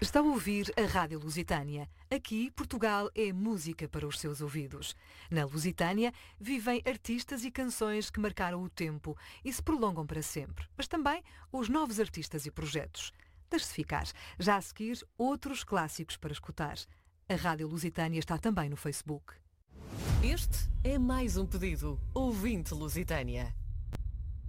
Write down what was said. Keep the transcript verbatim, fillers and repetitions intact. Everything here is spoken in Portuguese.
Está a ouvir a Rádio Lusitânia. Aqui, Portugal é música para os seus ouvidos. Na Lusitânia, vivem artistas e canções que marcaram o tempo e se prolongam para sempre. Mas também os novos artistas e projetos. Deixe-se ficar. Já a seguir, outros clássicos para escutar. A Rádio Lusitânia está também no Facebook. Este é mais um pedido. Ouvinte Lusitânia.